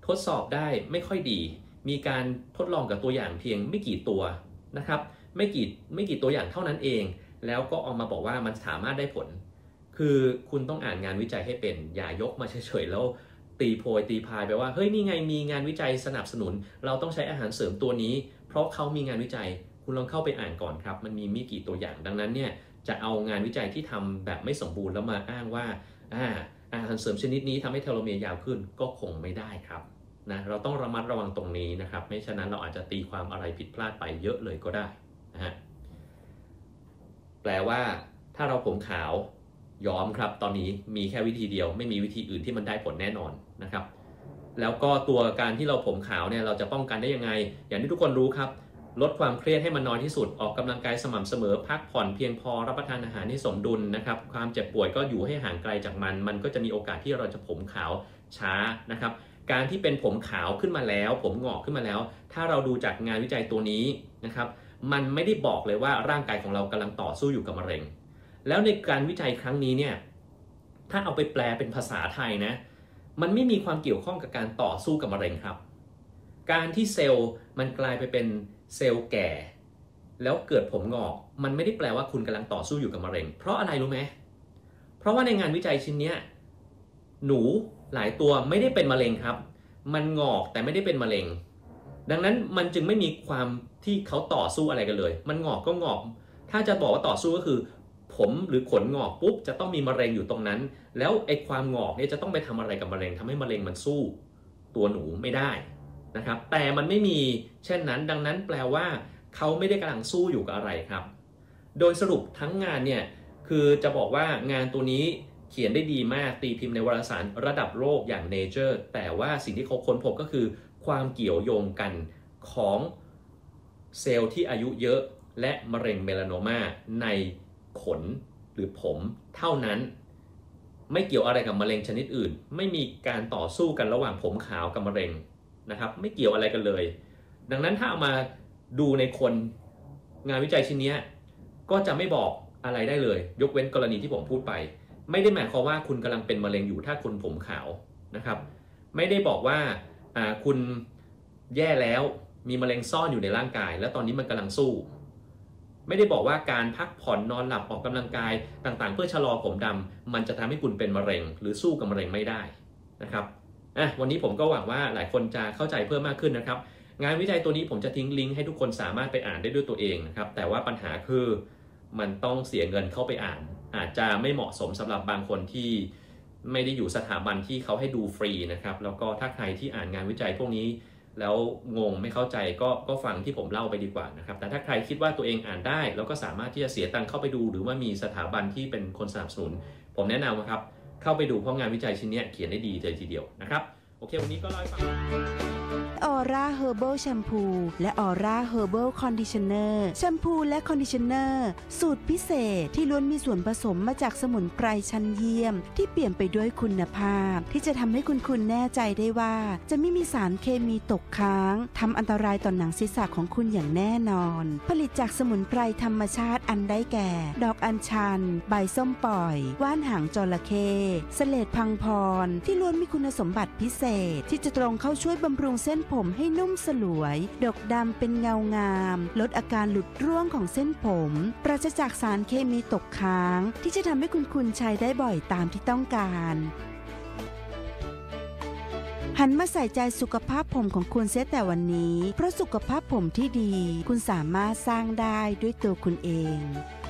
ทดสอบได้ไม่ค่อยดีมีการทดลองกับตัวอย่างเพียงไม่กี่ตัวนะครับไม่กี่ตัวอย่างเท่านั้นเองแล้วก็ออกมาบอกว่ามันสามารถได้ผลคือคุณต้องอ่านงานวิจัยให้เป็นอย่ายกมาเฉยๆแล้วตีโพยตีพายไปว่าเฮ้ยนี่ไงมีงานวิจัยสนับสนุนเราต้องใช้อาหารเสริมตัวนี้เพราะเขามีงานวิจัยคุณลองเข้าไปอ่านก่อนครับมันมีไม่กี่ตัวอย่างดังนั้นเนี่ยจะเอางานวิจัยที่ทำแบบไม่สมบูรณ์แล้วมาอ้างว่าอาหารเสริมชนิดนี้ทำให้เทโลเมียร์ยาวขึ้นก็คงไม่ได้ครับนะเราต้องระมัดระวังตรงนี้นะครับไม่ฉะนั้นเราอาจจะตีความอะไรผิดพลาดไปเยอะเลยก็ได้นะฮะแปลว่าถ้าเราผมขาวย้อมครับตอนนี้มีแค่วิธีเดียวไม่มีวิธีอื่นที่มันได้ผลแน่นอนนะครับแล้วก็ตัวการที่เราผมขาวเนี่ยเราจะป้องกันได้ยังไงอย่างที่ทุกคนรู้ครับลดความเครียดให้มันน้อยที่สุดออกกำลังกายสม่ำเสมอพักผ่อนเพียงพอรับประทานอาหารที่สมดุลนะครับความเจ็บป่วยก็อยู่ให้ห่างไกลจากมันก็จะมีโอกาสที่เราจะผมขาวช้านะครับการที่เป็นผมขาวขึ้นมาแล้วผมงอกขึ้นมาแล้วถ้าเราดูจากงานวิจัยตัวนี้นะครับมันไม่ได้บอกเลยว่าร่างกายของเรากำลังต่อสู้อยู่กับมะเร็งแล้วในการวิจัยครั้งนี้เนี่ยถ้าเอาไปแปลเป็นภาษาไทยนะมันไม่มีความเกี่ยวข้องกับการต่อสู้กับมะเร็งครับการที่เซลล์มันกลายไปเป็นเซลล์แก่แล้วเกิดผมงอกมันไม่ได้แปลว่าคุณกำลังต่อสู้อยู่กับมะเร็งเพราะอะไรรู้ไหมเพราะว่าในงานวิจัยชิ้นนี้หนูหลายตัวไม่ได้เป็นมะเร็งครับมันงอกแต่ไม่ได้เป็นมะเร็งดังนั้นมันจึงไม่มีความที่เขาต่อสู้อะไรกันเลยมันงอกก็งอกถ้าจะบอกว่าต่อสู้ก็คือผมหรือขนงอกปุ๊บจะต้องมีมะเร็งอยู่ตรงนั้นแล้วไอ้ความงอกเนี่ยจะต้องไปทำอะไรกับมะเร็งทำให้มะเร็งมันสู้ตัวหนูไม่ได้นะครับแต่มันไม่มีเช่นนั้นดังนั้นแปลว่าเขาไม่ได้กำลังสู้อยู่กับอะไรครับโดยสรุปทั้งงานเนี่ยคือจะบอกว่างานตัวนี้เขียนได้ดีมากตีพิมพ์ในวารสารระดับโลกอย่าง Nature แต่ว่าสิ่งที่เขาค้นพบก็คือความเกี่ยวโยงกันของเซลล์ที่อายุเยอะและมะเร็งเมลานมาในขนหรือผมเท่านั้นไม่เกี่ยวอะไรกับมะเร็งชนิดอื่นไม่มีการต่อสู้กันระหว่างผมขาวกับมะเร็งนะครับไม่เกี่ยวอะไรกันเลยดังนั้นถ้าเอามาดูในคนงานวิจัยชิ้นนี้ก็จะไม่บอกอะไรได้เลยยกเว้นกรณีที่ผมพูดไปไม่ได้หมายความว่าคุณกำลังเป็นมะเร็งอยู่ถ้าคุณผมขาวนะครับไม่ได้บอกว่าคุณแย่แล้วมีมะเร็งซ่อนอยู่ในร่างกายแล้วตอนนี้มันกำลังสู้ไม่ได้บอกว่าการพักผ่อนนอนหลับออกกำลังกายต่างๆเพื่อชะลอผมดำมันจะทำให้คุณเป็นมะเร็งหรือสู้กับมะเร็งไม่ได้นะครับวันนี้ผมก็หวังว่าหลายคนจะเข้าใจเพิ่มมากขึ้นนะครับงานวิจัยตัวนี้ผมจะทิ้งลิงก์ให้ทุกคนสามารถไปอ่านได้ด้วยตัวเองนะครับแต่ว่าปัญหาคือมันต้องเสียเงินเข้าไปอ่านอาจจะไม่เหมาะสมสำหรับบางคนที่ไม่ได้อยู่สถาบันที่เขาให้ดูฟรีนะครับแล้วก็ถ้าใครที่อ่านงานวิจัยพวกนี้แล้วงงไม่เข้าใจก็ฟังที่ผมเล่าไปดีกว่านะครับแต่ถ้าใครคิดว่าตัวเองอ่านได้แล้วก็สามารถที่จะเสียตังค์เข้าไปดูหรือว่ามีสถาบันที่เป็นคนสนับสนุนผมแนะนำนะครับเข้าไปดูเพราะงานวิจัยชิ้นนี้เขียนได้ดีเลยทีเดียวนะครับโอเควันนี้ก็เล่าให้ฟังออร่าเฮอร์เบิลแชมพูและออร่าเฮอร์เบิลคอนดิชเนอร์แชมพูและคอนดิชเนอร์สูตรพิเศษที่ล้วนมีส่วนผสมมาจากสมุนไพรชั้นเยี่ยมที่เปี่ยมไปด้วยคุณภาพที่จะทำให้คุณแน่ใจได้ว่าจะไม่มีสารเคมีตกค้างทำอันตรายต่อหนังศีรษะของคุณอย่างแน่นอนผลิตจากสมุนไพรธรรมชาติอันได้แก่ดอกอัญชันใบส้มปล่อยว่านหางจระเข้เสลดพังพรที่ล้วนมีคุณสมบัติพิเศษที่จะตรงเข้าช่วยบำรุงเส้นผมให้นุ่มสลวยดกดำเป็นเงางามลดอาการหลุดร่วงของเส้นผมปราศจากสารเคมีตกค้างที่จะทำให้คุณใช้ได้บ่อยตามที่ต้องการหันมาใส่ใจสุขภาพผมของคุณเสียแต่วันนี้เพราะสุขภาพผมที่ดีคุณสามารถสร้างได้ด้วยตัวคุณเอง